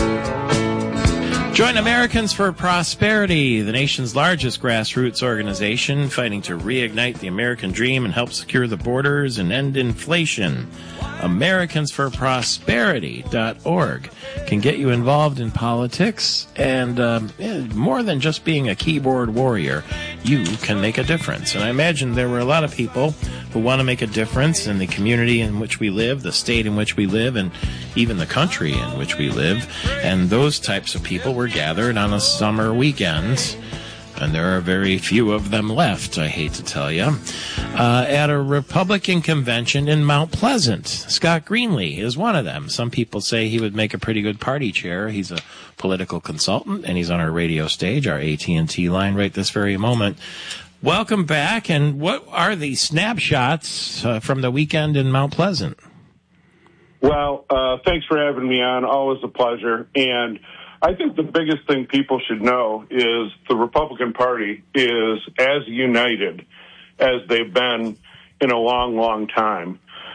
Join Americans for Prosperity, the nation's largest grassroots organization fighting to reignite the American dream and help secure the borders and end inflation. AmericansForProsperity.org can get you involved in politics, and more than just being a keyboard warrior, you can make a difference. And I imagine there were a lot of people who want to make a difference in the community in which we live, the state in which we live, and even the country in which we live. And those types of people were gathered on a summer weekend, and there are very few of them left, I hate to tell you, at a Republican convention in Mount Pleasant. Scott Greenlee is one of them. Some people say he would make a pretty good party chair. He's a political consultant, and he's on our radio stage, our AT&T line right this very moment. Welcome back, and what are the snapshots from the weekend in Mount Pleasant? Well, thanks for having me on. Always a pleasure. And I think the biggest thing people should know is the Republican Party is as united as they've been in a long, long time.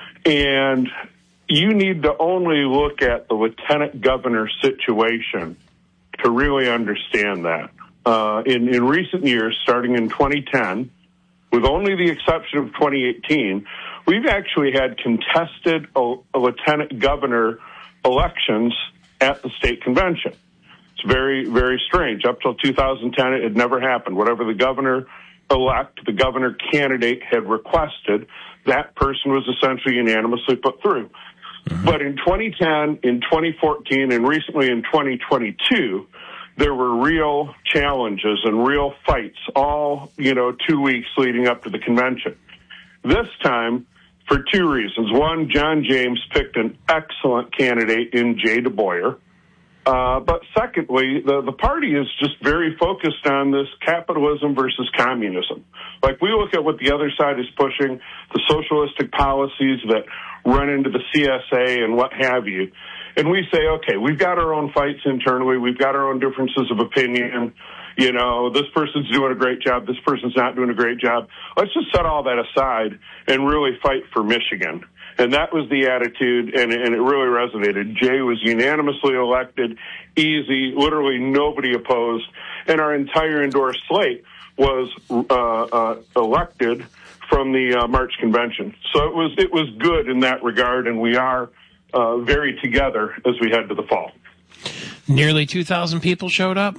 And you need to only look at the lieutenant governor situation to really understand that. In recent years, starting in 2010, with only the exception of 2018, we've actually had contested lieutenant governor elections at the state convention. It's very, very strange. Up till 2010, it had never happened. Whatever the governor-elect, the governor candidate had requested, that person was essentially unanimously put through. Mm-hmm. But in 2010, in 2014, and recently in 2022, there were real challenges and real fights all, 2 weeks leading up to the convention. This time, for two reasons. One, John James picked an excellent candidate in Jay DeBoyer. But secondly, the party is just very focused on this capitalism versus communism. Like, we look at what the other side is pushing, the socialistic policies that run into the CSA and what have you. And we say, okay, we've got our own fights internally. We've got our own differences of opinion. This person's doing a great job. This person's not doing a great job. Let's just set all that aside and really fight for Michigan. And that was the attitude, and it really resonated. Jay was unanimously elected, easy, literally nobody opposed, and our entire endorsed slate was elected from the March convention. So it was good in that regard, and we are very together as we head to the fall. Nearly 2,000 people showed up?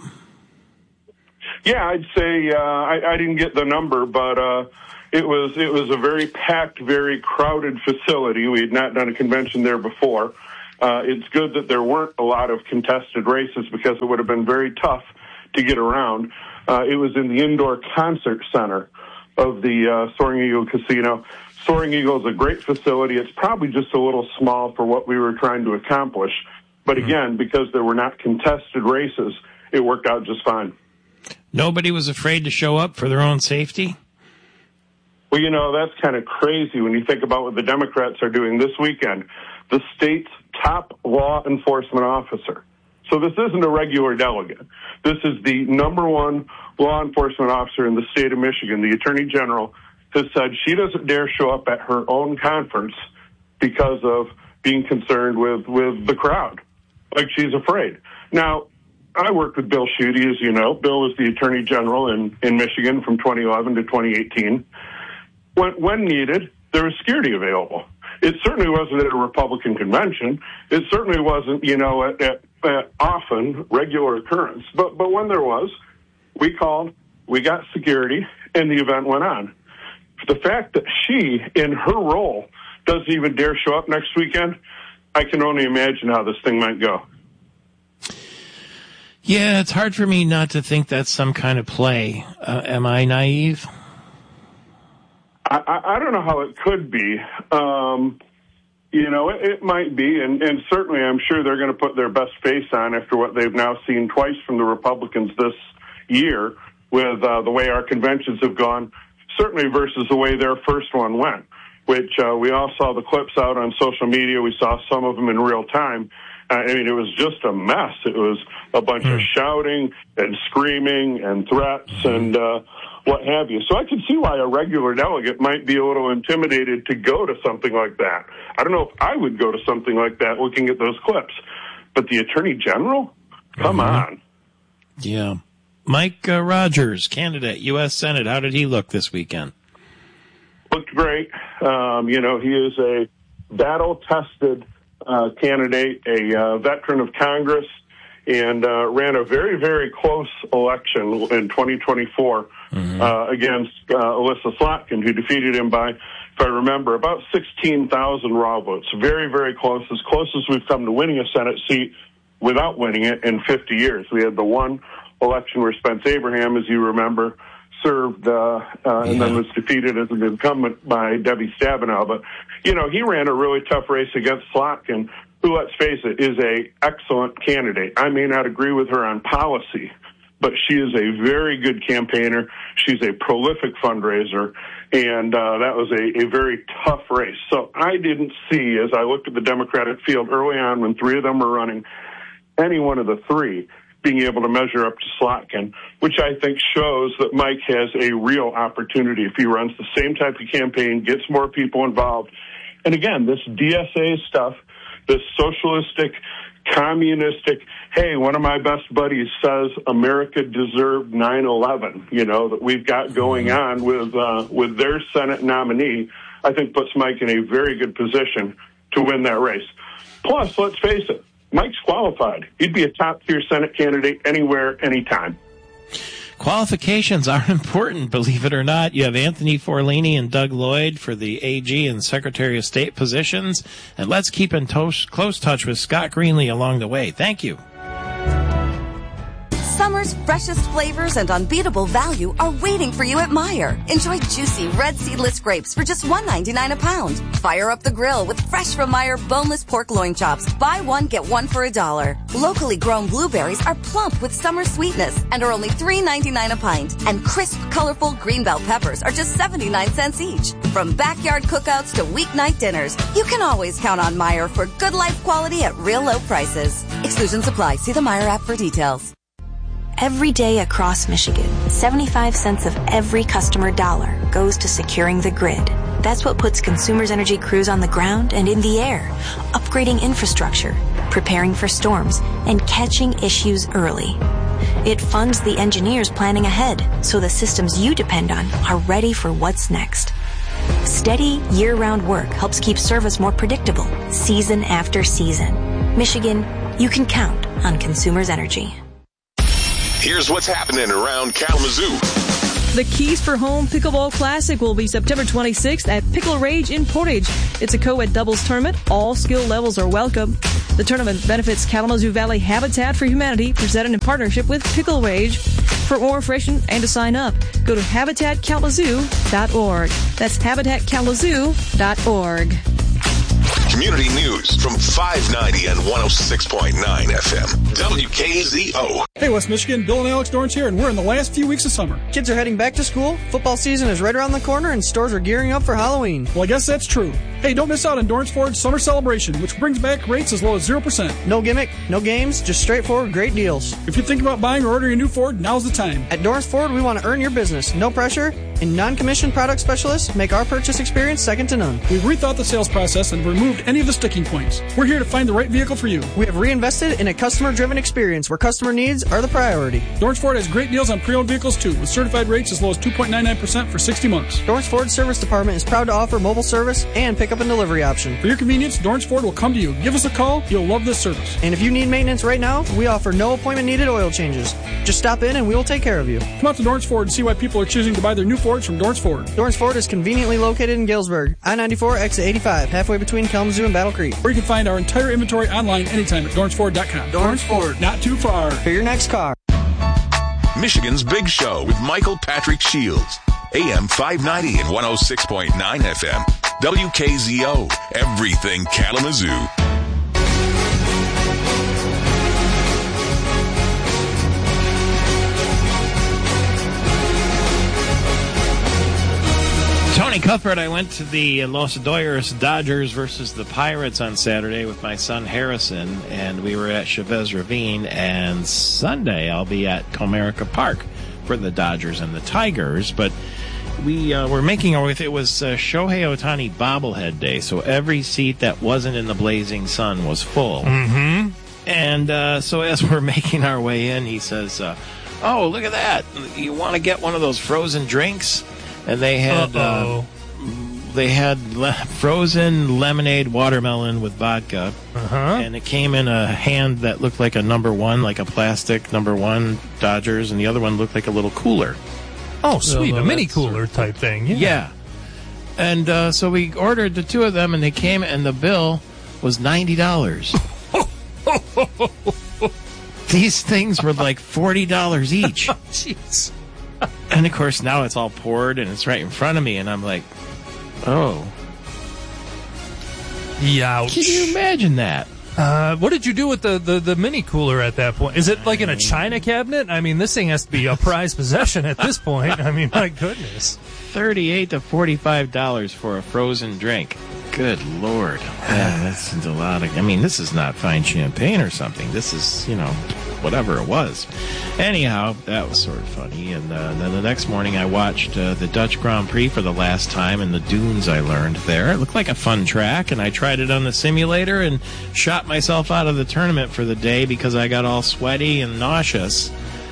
Yeah, I'd say I didn't get the number, but it was a very packed, very crowded facility. We had not done a convention there before. It's good that there weren't a lot of contested races because it would have been very tough to get around. It was in the indoor concert center of the Soaring Eagle Casino. Soaring Eagle is a great facility. It's probably just a little small for what we were trying to accomplish. But again, because there were not contested races, it worked out just fine. Nobody was afraid to show up for their own safety? Well, that's kind of crazy when you think about what the Democrats are doing this weekend. The state's top law enforcement officer. So this isn't a regular delegate. This is the number one law enforcement officer in the state of Michigan. The Attorney General has said she doesn't dare show up at her own conference because of being concerned with the crowd. Like, she's afraid. Now, I worked with Bill Schuette, as you know. Bill was the Attorney General in Michigan from 2011 to 2018. When needed, there was security available. It certainly wasn't at a Republican convention. It certainly wasn't, at often regular occurrence. But when there was, we called, we got security, and the event went on. The fact that she, in her role, doesn't even dare show up next weekend, I can only imagine how this thing might go. Yeah, it's hard for me not to think that's some kind of play. Am I naive? I don't know how it could be. It might be, and certainly I'm sure they're going to put their best face on after what they've now seen twice from the Republicans this year with the way our conventions have gone, certainly versus the way their first one went, which we all saw the clips out on social media. We saw some of them in real time. It was just a mess. It was a bunch of shouting and screaming and threats and what have you. So I can see why a regular delegate might be a little intimidated to go to something like that. I don't know if I would go to something like that looking at those clips. But the Attorney General? Come on. Yeah. Mike Rogers, candidate, U.S. Senate. How did he look this weekend? Looked great. He is a battle-tested candidate, a veteran of Congress, and ran a very, very close election in 2024 against Alyssa Slotkin, who defeated him by, if I remember, about 16,000 raw votes. Very, very close as we've come to winning a Senate seat without winning it in 50 years. We had the one election where Spence Abraham, as you remember, served and then was defeated as an incumbent by Debbie Stabenow. But, he ran a really tough race against Slotkin, who, let's face it, is a excellent candidate. I may not agree with her on policy, but she is a very good campaigner. She's a prolific fundraiser, and that was a very tough race. So I didn't see, as I looked at the Democratic field early on when three of them were running, any one of the three being able to measure up to Slotkin, which I think shows that Mike has a real opportunity if he runs the same type of campaign, gets more people involved. And again, this DSA stuff, this socialistic, communistic, hey, one of my best buddies says America deserved 9/11, that we've got going on with their Senate nominee, I think puts Mike in a very good position to win that race. Plus, let's face it, Mike's qualified. He'd be a top-tier Senate candidate anywhere, anytime. Qualifications are important, believe it or not. You have Anthony Forlini and Doug Lloyd for the AG and Secretary of State positions. And let's keep in close touch with Scott Greenlee along the way. Thank you. Summer's freshest flavors and unbeatable value are waiting for you at Meijer. Enjoy juicy red seedless grapes for just $1.99 a pound. Fire up the grill with fresh from Meijer boneless pork loin chops. Buy one, get one for $1. Locally grown blueberries are plump with summer sweetness and are only $3.99 a pint. And crisp, colorful green bell peppers are just 79 cents each. From backyard cookouts to weeknight dinners, you can always count on Meijer for good life quality at real low prices. Exclusions apply. See the Meijer app for details. Every day across Michigan, 75 cents of every customer dollar goes to securing the grid. That's what puts Consumers Energy crews on the ground and in the air, upgrading infrastructure, preparing for storms, and catching issues early. It funds the engineers planning ahead so the systems you depend on are ready for what's next. Steady, year-round work helps keep service more predictable, season after season. Michigan, you can count on Consumers Energy. Here's what's happening around Kalamazoo. The Keys for Home Pickleball Classic will be September 26th at Pickle Rage in Portage. It's a co-ed doubles tournament. All skill levels are welcome. The tournament benefits Kalamazoo Valley Habitat for Humanity, presented in partnership with Pickle Rage. For more information and to sign up, go to HabitatKalamazoo.org. That's HabitatKalamazoo.org. Community news from 590 and 106.9 FM. WKZO. Hey, West Michigan, Bill and Alex Dorrance here, and we're in the last few weeks of summer. Kids are heading back to school, football season is right around the corner, and stores are gearing up for Halloween. Well, I guess that's true. Hey, don't miss out on Dorrance Ford's Summer Celebration, which brings back rates as low as 0%. No gimmick, no games, just straightforward great deals. If you're thinking about buying or ordering a new Ford, now's the time. At Dorrance Ford, we want to earn your business. No pressure, and non-commissioned product specialists make our purchase experience second to none. We've rethought the sales process and removed any of the sticking points. We're here to find the right vehicle for you. We have reinvested in a customer-driven experience where customer needs are the priority. Dorrance Ford has great deals on pre-owned vehicles, too, with certified rates as low as 2.99% for 60 months. Dorrance Ford Service Department is proud to offer mobile service and pickup and delivery option. For your convenience, Dorrance Ford will come to you. Give us a call. You'll love this service. And if you need maintenance right now, we offer no appointment-needed oil changes. Just stop in and we will take care of you. Come out to Dorrance Ford and see why people are choosing to buy their new Fords from Dorrance Ford. Dorrance Ford is conveniently located in Galesburg, I-94, exit 85, halfway between Kalamazoo and Battle Creek. Or you can find our entire inventory online anytime at DorranceFord.com. Dorrance Ford. Not too far. For your next car. Michigan's Big Show with Michael Patrick Shields. AM 590 and 106.9 FM. WKZO. Everything Kalamazoo. Tony Cuthbert, I went to the Los Doyers Dodgers versus the Pirates on Saturday with my son Harrison, and we were at Chavez Ravine, and Sunday I'll be at Comerica Park for the Dodgers and the Tigers, but we were making our way through. It was Shohei Ohtani bobblehead day, so every seat that wasn't in the blazing sun was full. Mm-hmm. And so as we're making our way in, he says, oh, look at that. You want to get one of those frozen drinks? And they had frozen lemonade watermelon with vodka. And it came in a hand that looked like a number one, like a plastic number one Dodgers, and the other one looked like a little cooler. Oh, sweet. A mini cooler type thing. Yeah. And so we ordered the two of them, and they came, and the bill was $90. These things were like $40 each. Oh, jeez. And, of course, now it's all poured, and it's right in front of me, and I'm like, oh. Youch. Can you imagine that? What did you do with the mini cooler at that point? Is it like in a china cabinet? I mean, this thing has to be a prized possession at this point. I mean, my goodness. $38 to $45 for a frozen drink. Good Lord. Yeah, that's a lot of... I mean, this is not fine champagne or something. This is, whatever it was. Anyhow, that was sort of funny. And then the next morning I watched the Dutch Grand Prix for the last time in the dunes I learned there. It looked like a fun track, and I tried it on the simulator and shot myself out of the tournament for the day because I got all sweaty and nauseous.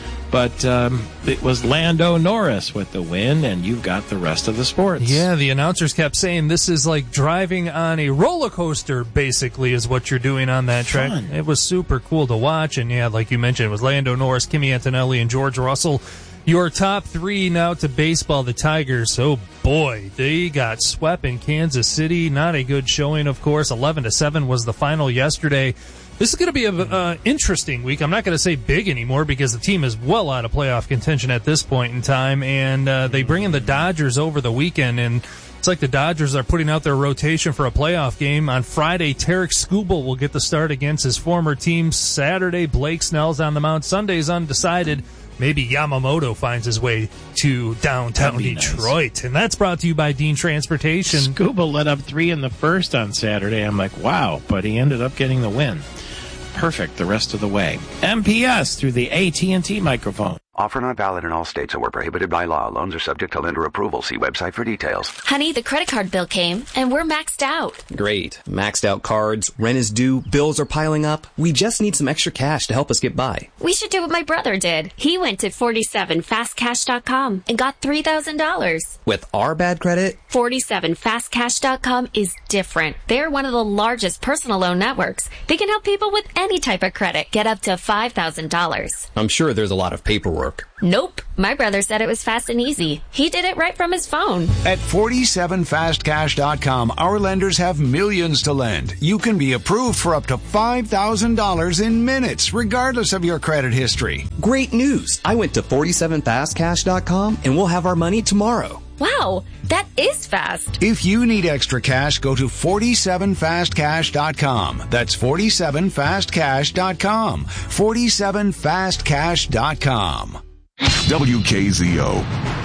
But it was Lando Norris with the win, and you've got the rest of the sports. Yeah, the announcers kept saying this is like driving on a roller coaster, basically, is what you're doing on that track. Fun. It was super cool to watch, and yeah, like you mentioned, it was Lando Norris, Kimi Antonelli, and George Russell. Your top three now to baseball, the Tigers. Oh boy, they got swept in Kansas City. Not a good showing, of course. 11-7 was the final yesterday. This is going to be an interesting week. I'm not going to say big anymore because the team is well out of playoff contention at this point in time. And they bring in the Dodgers over the weekend. And it's like the Dodgers are putting out their rotation for a playoff game. On Friday, Tarek Skubal will get the start against his former team. Saturday, Blake Snell's on the mound. Sunday's undecided. Maybe Yamamoto finds his way to downtown Detroit. Nice. And that's brought to you by Dean Transportation. Skubal led up 3 in the first on Saturday. I'm like, wow, but he ended up getting the win. Perfect the rest of the way. MPS through the AT&T microphone. Offer not valid in all states or prohibited by law. Loans are subject to lender approval. See website for details. Honey, the credit card bill came, and we're maxed out. Great. Maxed out cards, rent is due, bills are piling up. We just need some extra cash to help us get by. We should do what my brother did. He went to 47fastcash.com and got $3,000. With our bad credit? 47fastcash.com is different. They're one of the largest personal loan networks. They can help people with any type of credit get up to $5,000. I'm sure there's a lot of paperwork. Nope. My brother said it was fast and easy. He did it right from his phone. At 47fastcash.com, our lenders have millions to lend. You can be approved for up to $5,000 in minutes, regardless of your credit history. Great news. I went to 47fastcash.com and we'll have our money tomorrow. Wow, that is fast. If you need extra cash, go to 47fastcash.com. That's 47fastcash.com. 47fastcash.com. WKZO